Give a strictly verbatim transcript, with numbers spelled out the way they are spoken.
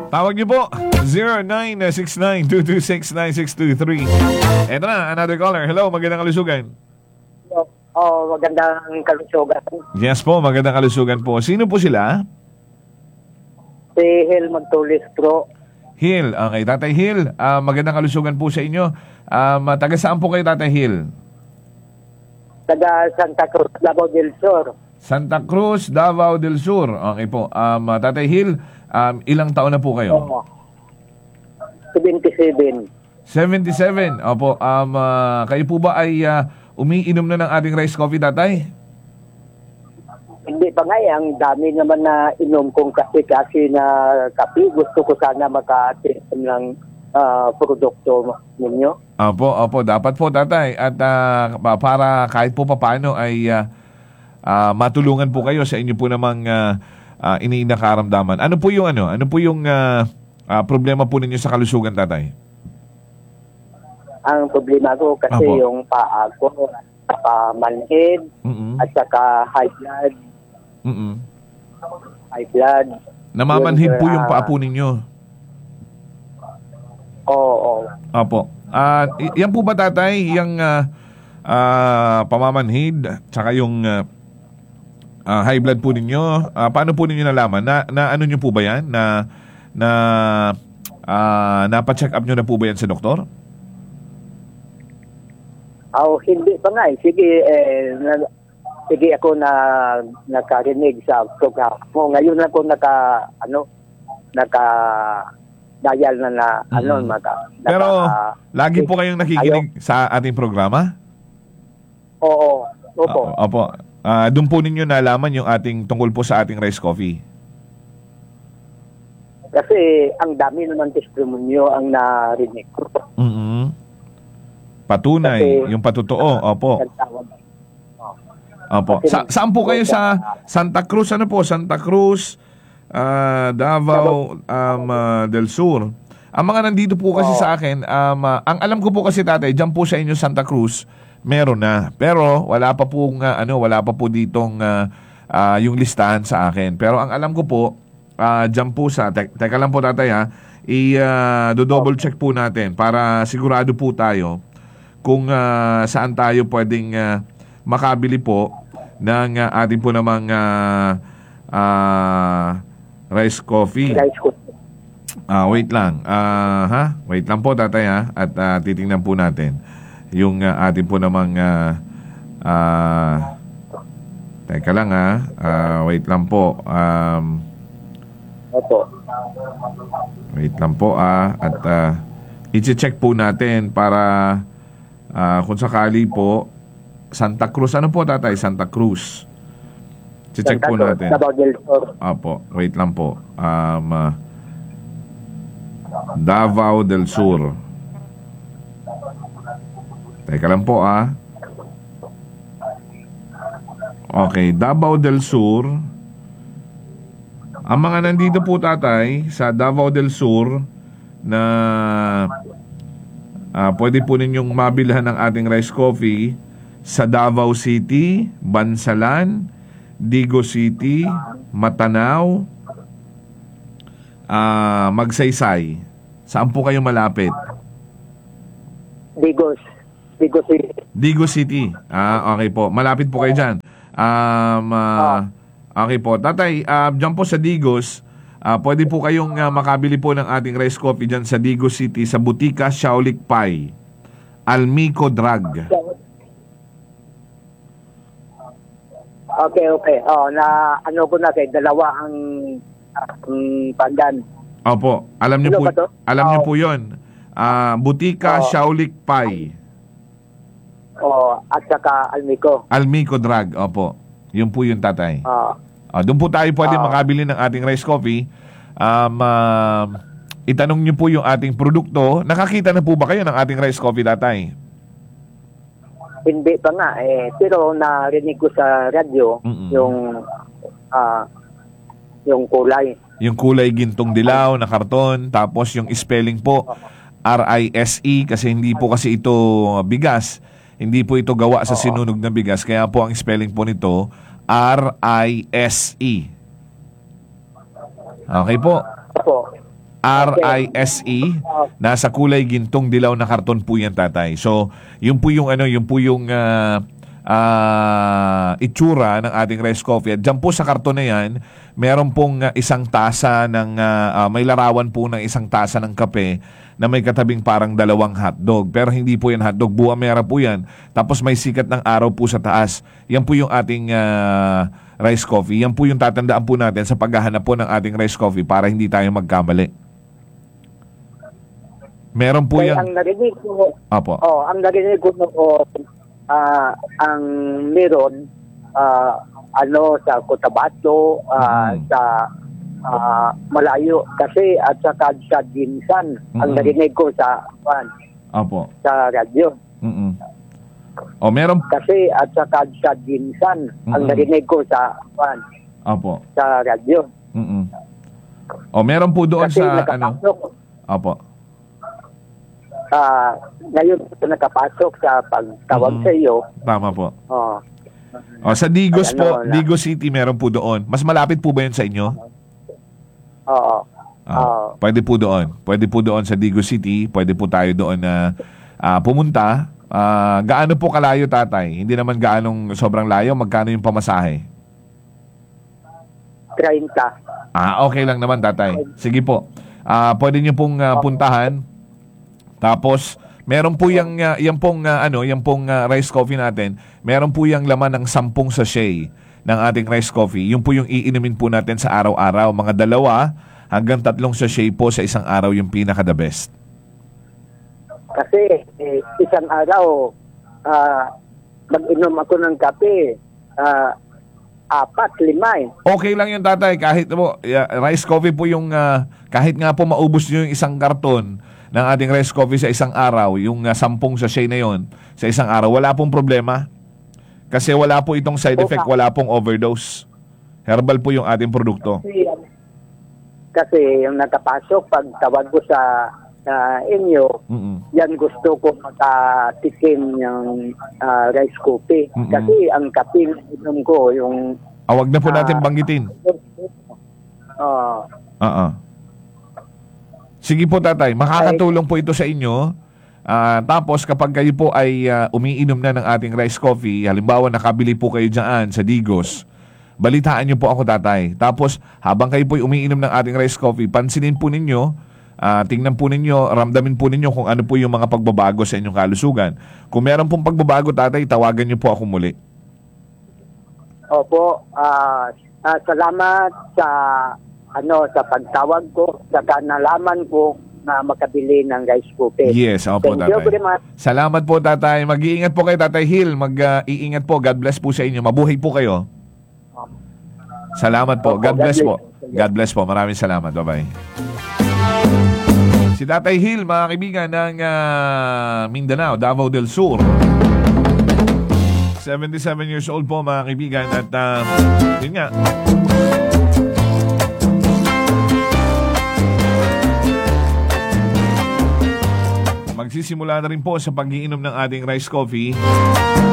Tawag niyo po zero nine six nine two two six nine six two three. Eto na, another caller. Hello, magandang kalusugan. Oh, magandang kalusugan. Yes po, magandang kalusugan po. Sino po sila? Si Hil Magtulis Pro. Hil, okay. Tatay Hil, uh, magandang kalusugan po sa inyo. Um, taga saan po kayo, Tatay Hil? Taga Santa Cruz, Davao del Sur. Santa Cruz, Davao del Sur. Okay po. Um, Tatay Hil, um, ilang taon na po kayo? Oo. seventy-seven. seventy-seven. Opo. Um, uh, kayo po ba ay uh, umiinom na ng ating rice coffee, Tatay? Hindi pa nga, eh, ang dami naman na inom kong kasi-kasi na kape. Gusto ko sana maka-test ng uh, produkto ninyo. Opo, opo. Dapat po, Tatay. At uh, para kahit po papaano ay uh, uh, matulungan po kayo sa inyo po namang uh, uh, iniinakaramdaman. Ano po yung ano? Ano po yung uh, uh, problema po ninyo sa kalusugan, Tatay? Ang problema ko kasi Opo. yung paa ko, saka manhid, Mm-mm. at saka high blood. Mm-mm. High blood. Namamanhid Yun, po yung ah, paa po ninyo. Oo, oo. Opo. Ah, y- yan po ba, Tatay, yung ah, ah, pamamanhid tsaka yung ah, ah, high blood po ninyo? Ah, paano po ninyo nalaman? Na, na ano nyo po ba yan? Na na ah, napa-check up nyo na po ba yan sa doktor? Oh, hindi pa nga eh. Sige, eh, na, sige ako na nakarinig sa program mo. Ngayon ako naka, ano, naka dial na na, Mhm. ano, maka, Pero naka- lagi po kayong nakikinig sa ating programa? Oo, opo. Ah, opo. Ah, doon po ninyo nalaman yung ating tungkol po sa ating rice coffee. Kasi ang dami naman testimonyo ang narinig ko. Mhm. Patunay, Kasi- yung patotoo. Opo. Nagtawag. Opo. Sa, saan po kayo sa Santa Cruz? Ano po? Santa Cruz, ah, Davao um, ah, del Sur. Ang mga nandito po kasi Oo. sa akin, um, ah, ang alam ko po kasi, Tatay, dyan po sa inyo Santa Cruz, meron na. Pero wala pa po nga, ano, wala pa po ditong ah, ah, yung listahan sa akin. Pero ang alam ko po, ah, dyan po sa, te- teka lang po, Tatay, ha, i-double check po natin para sigurado po tayo kung ah, saan tayo pwedeng ah, makabili po ng uh, ating po namang uh, uh, rice coffee. Rice ko. Ah, wait lang. Ah, ha? Wait lang po, Tatay, ha? At uh, titingnan po natin yung uh, ating po namang uh, uh, teka lang, ha? Ah, wait lang po. Um, Opo. wait lang po, ah. At uh, i-check po natin para uh, kung sakali po Santa Cruz. Ano po, Tatay? Santa Cruz. I-check po natin. Davao del Sur. Apo, wait lang po. Um, ah, Davao del Sur. Teka lang po, ah. Okay, Davao del Sur. Ang mga nandito po, Tatay, sa Davao del Sur na ah, pwede po ninyong mabilhan ng ating rice coffee sa Davao City, Bansalan, Digo City, Matanao, ah, Magsaysay. Saan po kayo malapit? Digos. Digos City. Digo City. Ah, okay po. Malapit po kayo dyan. Um, ah, okay po. Tatay, ah, dyan po sa Digos, ah, pwede po kayong ah, makabili po ng ating rice coffee dyan sa Digo City sa Butika Shaolik Pai, Almico Drug. Okay, okay. Oh, na ano ko na kay dalawa ang ang pandan. Opo, alam niyo Ano po, ba to? alam niyo Oh. po 'yon. Ah, Butika Oh. Shaolik Pai, Oh, at saka Almico. Almico Drug. Opo. 'Yun po 'yung, Tatay. Oh. Ah, doon po tayo pwede Ah. makabili ng ating rice coffee. Um, ah, itanong niyo po 'yung ating produkto. Nakakita na po ba kayo ng ating rice coffee, Tatay? Hindi pa nga eh, pero narinig ko sa radyo Mm-mm. yung ah yung kulay. Yung kulay gintong dilaw na karton, tapos yung spelling po R I S E kasi hindi po kasi ito bigas. Hindi po ito gawa sa sinunog na bigas, kaya po ang spelling po nito R I S E. Okay po. Opo. R I S E. Nasa kulay gintong dilaw na karton po yan, tatay. So, yun po yung ano, yun po yung ah, ah, itsura ng ating rice coffee. At dyan po sa karton na yan, meron pong ah, isang tasa ng, ah, ah, may larawan po ng isang tasa ng kape na may katabing parang dalawang hotdog. Pero hindi po yan hotdog, buwamera po yan. Tapos may sikat ng araw po sa taas. Yan po yung ating ah, rice coffee. Yan po yung tatandaan po natin sa paghahanap po ng ating rice coffee para hindi tayo magkamali. Meron po Kaya yan. ang narinig ko, Apo. oh, ang narinig ko noon, ah, ang meron, ah, ano, sa Cotabato, ah, Mm. sa ah, malayo kasi at saka sa Ginsan, ang Mm. narinig ko sa, kuwan, Apo. sa radyo. Mm-mm. O meron. Kasi at saka sa Ginsan, ang Mm-mm. narinig ko sa, kuwan, Apo. sa radyo. Mm-mm. O meron po doon Kasi sa ano. nakapasok, Apo. ah, ngayon ko nakapasok sa pagtawag Mm. sa iyo. Tama po. Oh, O sa Digos Ay, ano, po, na- Digos City meron po doon. Mas malapit po ba yun sa inyo? oo. Ah, Oo. pwede po doon. Pwede po doon sa Digos City. Pwede po tayo doon na ah, pumunta. Ah, gaano po kalayo, tatay? Hindi naman gaanong sobrang layo. Magkano yung pamasahe? thirty. Ah, okay lang naman, tatay. Sige po. Ah, pwede niyo pong ah, puntahan. Tapos meron po yung ah, yan pong ah, ano, yan pong ah, rice coffee natin. Meron po yung laman ng sampung sachet ng ating rice coffee. Yung po yung iinumin po natin sa araw-araw. Mga dalawa hanggang tatlong sachet po sa isang araw yung pinaka the best. Kasi eh, isang araw, ah, mag-inom ako ng kape, ah, apat, lima eh. Okay lang yun, tatay. Kahit po, yeah, rice coffee po yung, ah, kahit nga po maubos nyo yung isang karton ng ating rice coffee sa isang araw, yung uh, sampung sachet na yon sa isang araw, wala pong problema. Kasi wala po itong side effect, wala pong overdose. Herbal po yung ating produkto. Kasi, kasi yung nakapasok, pag tawag ko sa ah, inyo, Mm-mm. yan gusto ko makatikim yung ah, rice coffee. Mm-mm. Kasi ang kape na inom ko, yung Awag na po natin Ah. banggitin. ah, Oo. Sige po, tatay. Makakatulong po ito sa inyo. Ah, tapos kapag kayo po ay ah, umiinom na ng ating rice coffee, halimbawa nakabili po kayo dyan sa Digos, balitaan niyo po ako, tatay. Tapos habang kayo po ay umiinom ng ating rice coffee, pansinin po ninyo, ah, tingnan po ninyo, ramdamin po ninyo kung ano po yung mga pagbabago sa inyong kalusugan. Kung meron pong pagbabago, tatay, tawagan niyo po ako muli. opo, ah, ah, salamat sa ano sa pagtawag ko, saka nalaman ko na makabili ng rice coffee. Yes, opo, Thank you very tatay. much. Salamat po, tatay. Mag-iingat po kayo, Tatay Hill. Mag-iingat po. God bless po sa inyo. Mabuhay po kayo. Salamat po. Opo, God God bless bless. po. God bless po. Maraming salamat. Bye-bye. Si Tatay Hill, mga kaibigan ng ah, Mindanao, Davao del Sur. seventy-seven years old po, mga kaibigan. At ah, yun nga, magsisimula na rin po sa pag-iinom ng ating rice coffee.